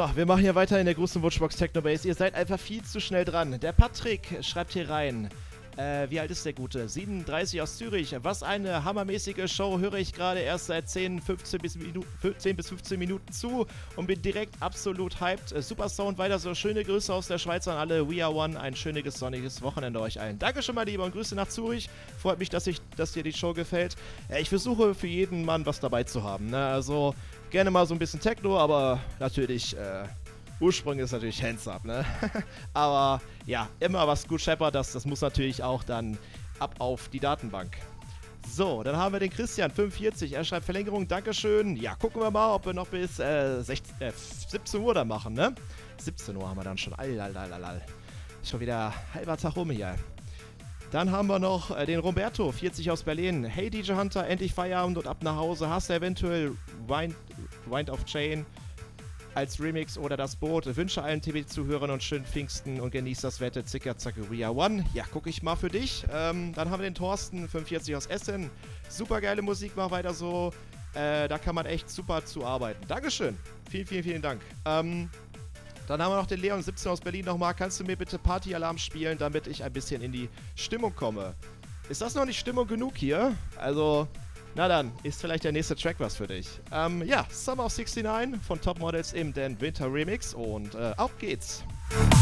So, wir machen hier weiter in der großen Wunschbox Technobase. Ihr seid einfach viel zu schnell dran. Der Patrick schreibt hier rein. Wie alt ist der Gute? 37 aus Zürich. Was eine hammermäßige Show. Höre ich gerade erst seit 10 bis 15 Minuten zu und bin direkt absolut hyped. Super Sound, weiter so. Schöne Grüße aus der Schweiz an alle. We are one. Ein schönes, sonniges Wochenende euch allen. Dankeschön, mein Lieber, und Grüße nach Zürich. Freut mich, dass dir die Show gefällt. Ich versuche für jeden Mann was dabei zu haben. Ne? Also gerne mal so ein bisschen Techno, aber natürlich... Ursprung ist natürlich Hands Up, ne? Aber ja, immer was gut scheppert, das muss natürlich auch dann ab auf die Datenbank. So, dann haben wir den Christian, 45, er schreibt Verlängerung, Dankeschön. Ja, gucken wir mal, ob wir noch bis 17 Uhr dann machen, ne? 17 Uhr haben wir dann schon, schon wieder halber Tag rum hier. Dann haben wir noch den Roberto, 40 aus Berlin. Hey DJ Hunter, endlich Feierabend und ab nach Hause. Hast du eventuell Wind of Chain als Remix oder das Boot? Wünsche allen TV-Zuhörern und schönen Pfingsten und genießt das Wetter. Zicker, zacke, we are one. Ja, gucke ich mal für dich. Dann haben wir den Thorsten, 45 aus Essen. Super geile Musik, mach weiter so. Da kann man echt super zu arbeiten. Dankeschön. Vielen, vielen, vielen Dank. Dann haben wir noch den Leon, 17 aus Berlin nochmal. Kannst du mir bitte Partyalarm spielen, damit ich ein bisschen in die Stimmung komme? Ist das noch nicht Stimmung genug hier? Also... Na dann, ist vielleicht der nächste Track was für dich. Ja, Summer of 69 von Top Models im Dan Winter Remix und auf geht's.